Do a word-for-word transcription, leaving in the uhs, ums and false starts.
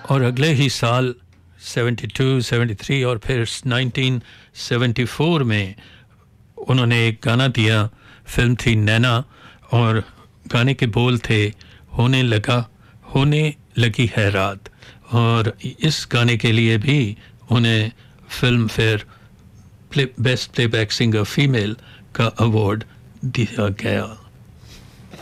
और अगले ही साल बहत्तर, तिहत्तर और फिर उन्नीस सौ चौहत्तर में उन्होंने एक गाना दिया, फिल्म थी नैना, और गाने के बोल थे होने लगा होने लगी है रात, और इस गाने के लिए भी उन्हें film fair play, best playback singer female का अवार्ड दिया गया।